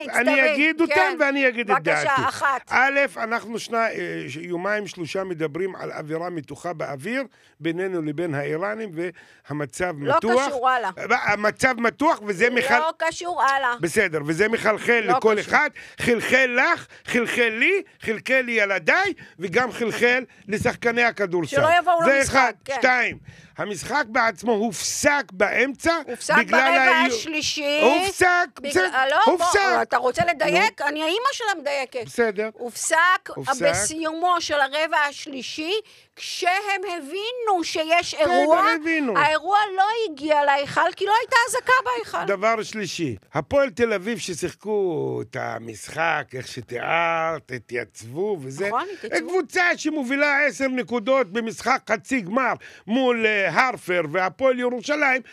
אני אגיד אותם ואני אגיד את דעתי. בבקשה, אחת. א', אנחנו יומיים שלושה מדברים על אווירה מתוחה באוויר, בינינו לבין האיראנים, והמצב מתוח. לא קשור, הלאה. המצב מתוח, וזה לא קשור, הלאה. בסדר, וזה מחלחל לכל אחד, חלחל לך, חלחל לי, חלחל לי ילדיי, וגם חלחל לשחקני הכדורסל. שלא יבואו למשחק, זה אחד, כן. שתיים. המשחק בעצמו הופסק באמצע. הופסק ברבע השלישי. הופסק, הופסק. אתה רוצה לדייק? אני האמא שלה מדייקת. בסדר. הופסק בסיומו של הרבע השלישי, כשהם הבינו שיש אירוע, האירוע לא הגיע להיכל, כי לא הייתה אזעקה בהיכל. דבר שלישי, הפועל תל אביב ששיחקו את המשחק, איך שתיארת, התייצבו וזה, נכון, התייצבו. קבוצה שמובילה 10 נקודות במשחק חצי גמר מול הרפר והפועל ירושלים,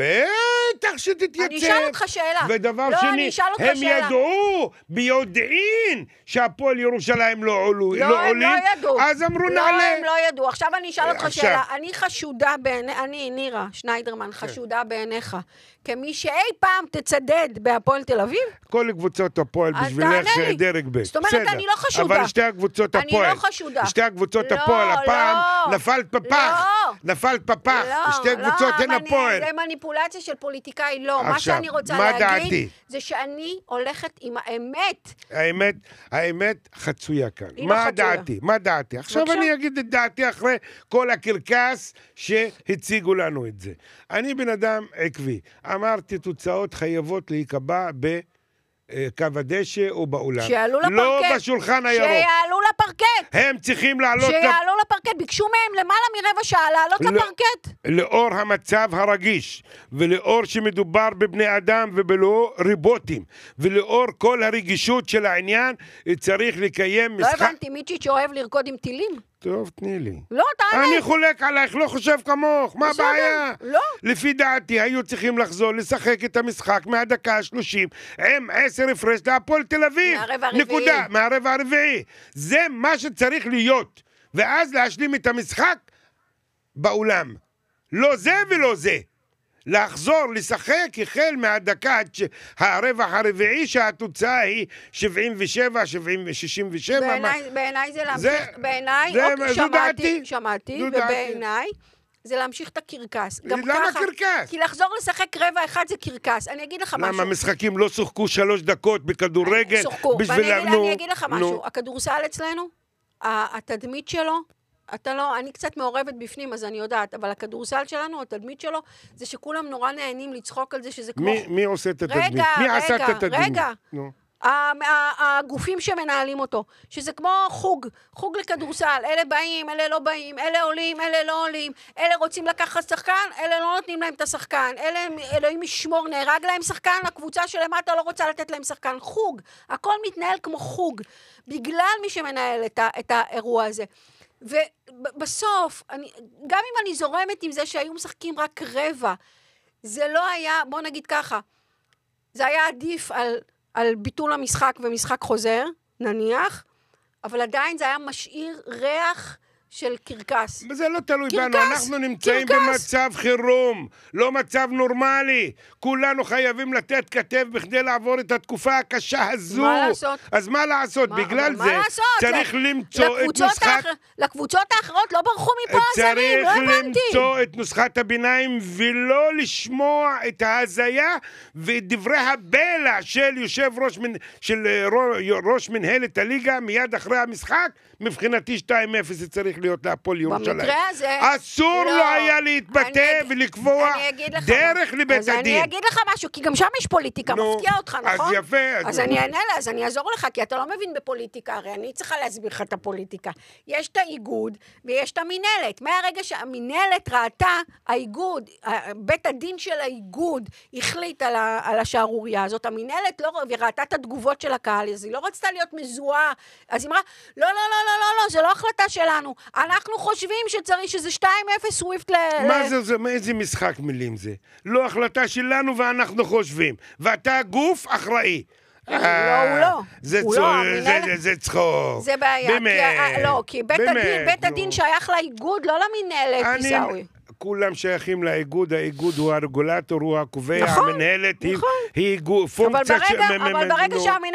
בטח שתתייצב. אני אשאל אותך שאלה. ודבר שני, הם ידעו ביודעין שהפועל ירושלים לא עולים, הם לא ידעו. אז אמרו נעלה. לא, הם לא ידעו. עכשיו אני אשאל אותך שאלה. אני חשודה אני, נירה שניידרמן, חשודה בעיניך, כמי שאי פעם תצדד בהפועל תל אביב? כל קבוצות הפועל בשבילך דרג ב'. זאת אומרת, אני לא חשודה. אבל שתי הקבוצות הפועל. אני לא חשודה. שתי הקבוצות הפועל, הפעם נפלת בפח. נפלת בפח. שתי קבוצות הן הפועל. זה מניפולציה של פוליטיקאי, לא. מה שאני רוצה להגיד, זה שאני הולכת עם האמת. האמת חצויה כאן. מה דעתי? עכשיו אני אגיד את דעתי אחרי כל הקרקס שהציגו לנו את זה. אני בן אדם עקבי. אמרתי, תוצאות חייבות להיקבע בקו הדשא או באולם. שיעלו לפרקט. לא בשולחן הירוק. שיעלו לפרקט. הם צריכים לעלות... שיעלו לפרקט. ביקשו מהם למעלה מרבע שעה לעלות לפרקט. לאור המצב הרגיש, ולאור שמדובר בבני אדם ובלא ריבוטים, ולאור כל הרגישות של העניין, צריך לקיים משחק... לא הבנתי, מיצ'יץ' אוהב לרקוד עם טילים? טוב, תני לי. לא, תענה. אני חולק עלייך, לא חושב כמוך. מה הבעיה? לא. לפי דעתי, היו צריכים לחזור לשחק את המשחק מהדקה ה-30, עם 10 הפרש להפועל תל אביב. מהרבע הרביעי. נקודה, מהרבע הרביעי. זה מה שצריך להיות. ואז להשלים את המשחק באולם. לא זה ולא זה. לחזור לשחק החל מהדקה הרבע הרביעי, שהתוצאה היא 77, 67. בעיניי זה להמשיך, בעיניי, שמעתי, ובעיניי זה להמשיך את הקרקס. למה קרקס? כי לחזור לשחק רבע אחד זה קרקס. אני אגיד לך משהו. למה משחקים לא שוחקו 3 דקות בכדורגל? שוחקו, ואני אגיד לך משהו. הכדורסל אצלנו, התדמית שלו, אני קצת מעורבת בפנים, אז אני יודעת, אבל הכדורסל שלנו, התדמית שלו, זה שכולם נורא נהנים לצחוק על זה, שזה כמו... מי עושה את התדמית? מי עשה את התדמית? רגע. הגופים שמנהלים אותו, שזה כמו חוג לכדורסל, אלה באים, אלה לא באים, אלה עולים, אלה לא עולים, אלה רוצים לקחת שחקן, אלה לא נותנים להם את השחקן, אלה אלוהים ישמור, נהרג להם שחקן, הקבוצה שלמטה לא רוצה לתת להם שחקן, חוג, הכל מתנהל כמו חוג, בגלל מי שמנהל את האירוע הזה. ובסוף, גם אם אני זורמת עם זה שהיו משחקים רק רבע, זה לא היה, בוא נגיד ככה, זה היה עדיף על ביטול המשחק ומשחק חוזר, נניח, אבל עדיין זה היה משאיר ריח של קרקס. זה לא תלוי בנו, אנחנו נמצאים במצב חירום, לא מצב נורמלי. כולנו חייבים לתת כתף בכדי לעבור את התקופה הקשה הזו. מה לעשות? אז מה לעשות? בגלל זה צריך למצוא את נוסחת... לקבוצות האחרות לא ברחו מפה הזרים, לא הבנתי. צריך למצוא את נוסחת הביניים ולא לשמוע את ההזיה ואת דברי הבלע של ראש מנהלת הליגה מיד אחרי המשחק. מבחינתי 2-0 זה צריך להיות להפועל ירושלים. במקרה הזה... אסור לא היה להתבטא ולקבוע דרך לבית אז הדין. אני אגיד לך משהו, כי גם שם יש פוליטיקה, מפתיע אותך, נכון? אז יפה. אז אני אענה לה, אז אני אעזור לך, כי אתה לא מבין בפוליטיקה, הרי אני צריכה להסביר לך את הפוליטיקה. יש את האיגוד ויש את המנהלת. מהרגע שהמנהלת ראתה, האיגוד, בית הדין של האיגוד החליט על השערוריה הזאת, המנהלת לא ראתה את התגובות של הקהל, אז היא לא רצתה להיות מזוהה, אז היא אמרה, לא, זה לא החלטה שלנו. אנחנו חושבים שצריך שזה 2-0 סוויפט מה זה? איזה משחק מילים זה? לא החלטה שלנו ואנחנו חושבים. ואתה גוף אחראי. הוא לא. זה צחוק. זה בעיה. לא, כי בית הדין שייך לאיגוד, לא למנהלת, עיסאווי. כולם שייכים לאיגוד, האיגוד הוא הרגולטור, הוא הקובע, נכון, המנהלת נכון. היא פונקציה אבל ברגע שהמנהל